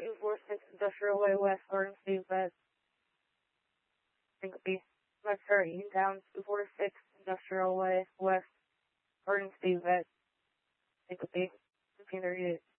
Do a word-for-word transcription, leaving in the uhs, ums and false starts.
two four six Industrial Way West, Garden State Vet. Syncope. Left start Eatontown, two four six Industrial Way West, Garden State Vet. Syncope. fifteen thirty-eight.